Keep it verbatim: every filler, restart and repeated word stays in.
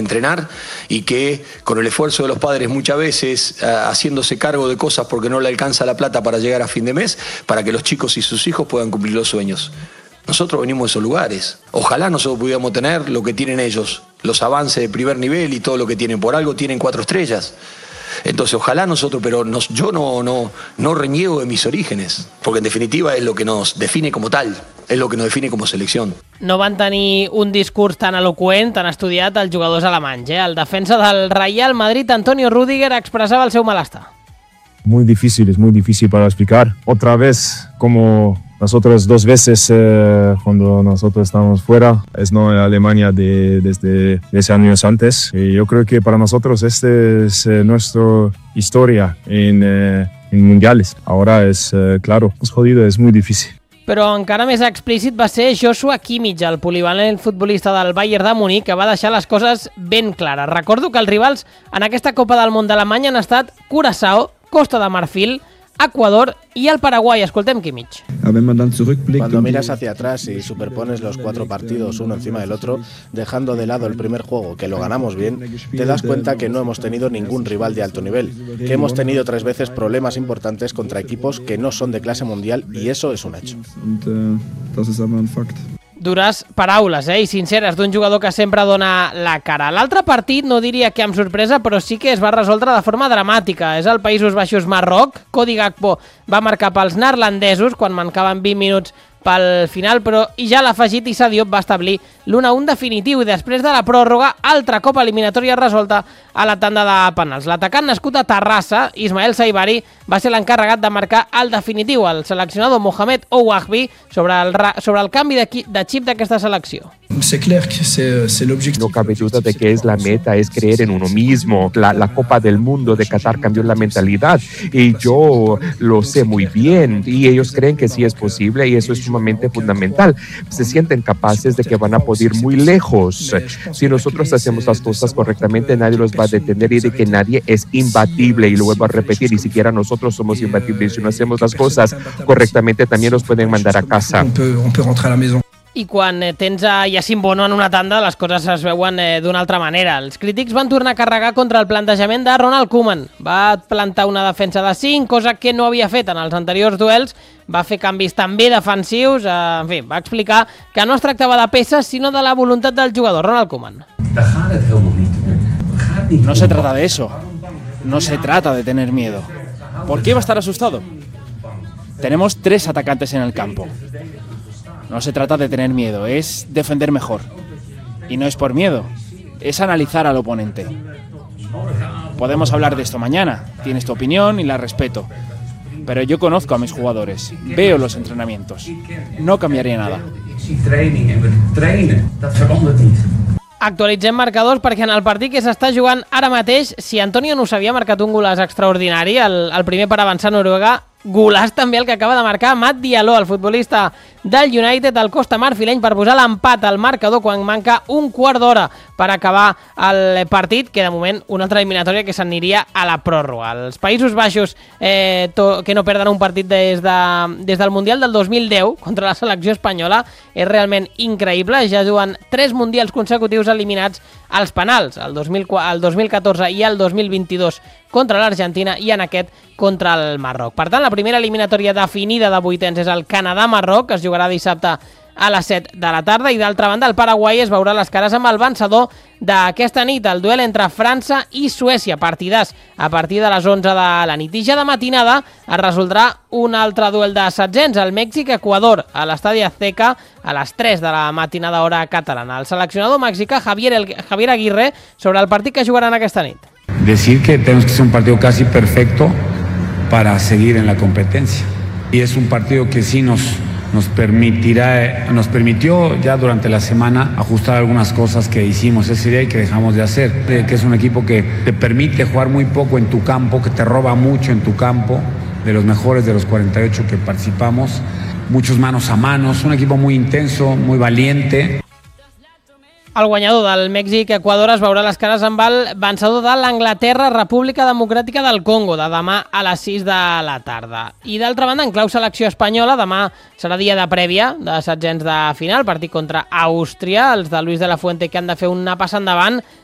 entrenar y que con el esfuerzo de los padres muchas veces uh, haciéndose cargo de cosas porque no le alcanza la plata para llegar a fin de mes, para que los chicos y sus hijos puedan cumplir los sueños. Nosotros venimos de esos lugares. Ojalá nosotros pudiéramos tener lo que tienen ellos, los avances de primer nivel y todo lo que tienen. Por algo tienen cuatro estrellas. Entonces, ojalá nosotros, pero nos, yo no, no, no reniego de mis orígenes, porque en definitiva es lo que nos define como tal, és el que nos define com a selecció. No van tenir un discurs tan eloqüent, tan estudiat els jugadors alemanys. Eh? El defensa del Real Madrid, Antonio Rüdiger, expressava el seu malestar. Muy difícil, es muy difícil para explicar. Otra vez, como las otras dos veces eh, cuando nosotros estamos fuera, es no en Alemania de, desde diez años antes. Y yo creo que para nosotros este es eh, nuestra historia en, eh, en mundiales. Ahora es, eh, claro, es jodido, es muy difícil. Però encara més explícit va ser Joshua Kimmich, el polivalent futbolista del Bayern de Munic, que va deixar les coses ben clares. Recordo que els rivals en aquesta Copa del Món d'Alemanya han estat Curaçao, Costa de Marfil, Ecuador y el Paraguay. Escoltem Kimmich. Cuando miras hacia atrás y superpones los cuatro partidos uno encima del otro, dejando de lado el primer juego, que lo ganamos bien, te das cuenta que no hemos tenido ningún rival de alto nivel, que hemos tenido tres veces problemas importantes contra equipos que no son de clase mundial, y eso es un hecho. Dures paraules, eh, i sinceres, d'un jugador que sempre dona la cara. L'altre partit, no diria que amb sorpresa, però sí que es va resoldre de forma dramàtica. És el Països Baixos-Marroc. Cody Gakpo va marcar pels neerlandesos quan mancaven vint minuts pel final, però i ja l'ha afegit Issa Diop va establir l'u a un definitiu i després de la pròrroga, altra copa eliminatòria resolta a la tanda de penals. L'atacant nascut a Terrassa, Ismael Saibari, va ser l'encarregat de marcar el definitiu al seleccionador Mohamed Ouahbi sobre el, sobre el canvi de, de xip d'aquesta selecció. No cabe duda de que es la meta, es creer en uno mismo. La, la Copa del Mundo de Qatar cambió la mentalidad y yo lo sé muy bien y ellos creen que sí es posible y eso es sumamente fundamental. Se sienten capaces de que van a poder ir muy lejos. Si nosotros hacemos las cosas correctamente, nadie los va a detener y de que nadie es imbatible. Y lo vuelvo a repetir, ni siquiera nosotros somos imbatibles. Si no hacemos las cosas correctamente, también nos pueden mandar a casa. I quan tens a Yacine Bono en una tanda, les coses es veuen eh, d'una altra manera. Els crítics van tornar a carregar contra el plantejament de Ronald Koeman. Va plantar una defensa de cinc, cosa que no havia fet en els anteriors duels. Va fer canvis també defensius. Eh, en fi, va explicar que no es tractava de peces, sinó de la voluntat del jugador, Ronald Koeman. No se trata de eso. No se trata de tener miedo. ¿Por qué va a estar asustado? Tenemos tres atacantes en el campo. No se trata de tener miedo, es defender mejor. Y no es por miedo, es analizar al oponente. Podemos hablar de esto mañana, tienes tu opinión y la respeto. Pero yo conozco a mis jugadores, veo los entrenamientos. No cambiaría nada. Actualitzem marcadors perquè en el partit que s'està jugant ara mateix, si Antonio no s'havia marcat un golaç extraordinari, el, el primer per avançar Noruega, golaç també el que acaba de marcar Matt Diallo, el futbolista del United, el Costa Marfileny, per posar l'empat al marcador quan manca un quart d'hora per acabar el partit, que de moment una altra eliminatòria que s'aniria a la pròrroga. Els Països Baixos eh, to, que no perden un partit des, de, des del Mundial del dos mil deu contra la selecció espanyola és realment increïble. Ja juguen tres mundials consecutius eliminats als penals, el dos mil, el dos mil catorze i el dos mil vint-i-dos contra l'Argentina i en aquest contra el Marroc. Per tant, la primera eliminatòria definida de vuitens és el Canadà-Marroc, que es jugarà dissabte a les set de la tarda, i d'altra banda el Paraguai es veurà les cares amb el vencedor d'aquesta nit, el duel entre França i Suècia, partidàs a partir de les onze de la nit. I ja de matinada es resoldrà un altre duel de setzents, el Mèxic-Equador, a l'Estadi Azteca a les tres de la matinada hora catalana. El seleccionador mexicà Javier, El... Javier Aguirre sobre el partit que jugaran aquesta nit. Decir que tenemos que ser un partido casi perfecto para seguir en la competencia. Y es un partido que sí nos, nos permitirá, nos permitió ya durante la semana ajustar algunas cosas que hicimos ese día y que dejamos de hacer. Que es un equipo que te permite jugar muy poco en tu campo, que te roba mucho en tu campo, de los mejores de los cuarenta y ocho que participamos. Muchos manos a manos, un equipo muy intenso, muy valiente. El guanyador del Mèxic-Equador es veurà les cares amb el vencedor de l'Anglaterra-República Democràtica del Congo, de demà a les sis de la tarda. I d'altra banda, en clau selecció espanyola, demà serà dia de prèvia de setzents de final, partit contra Àustria, els de Luis de la Fuente que han de fer una passa endavant